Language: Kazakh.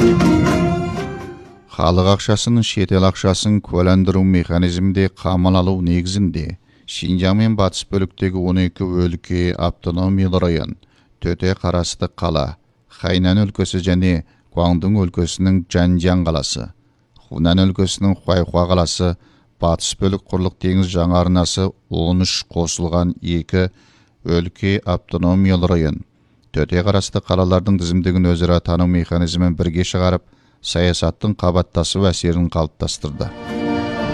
Халық ақшасының шетел ақшасын куәландыру механизмінде қамал алу негізінде Шинжаң мен батыс бөліктегі 12 өлке, автономиялы район, төте қарасты қала, Хайнан өлкесі және Гуандун өлкесінің Жанжан қаласы, Хунан өлкесінің Хуайхуа қаласы, батыс бөлік құрлық теңіз жаңа арнасы 13 қосылған 2 өлке, автономиялы район, төте қарасты қалалардың тізімдігін өзара тану механизмін бірге шығарып, саясаттың қабаттасу әсерін қалыптастырды.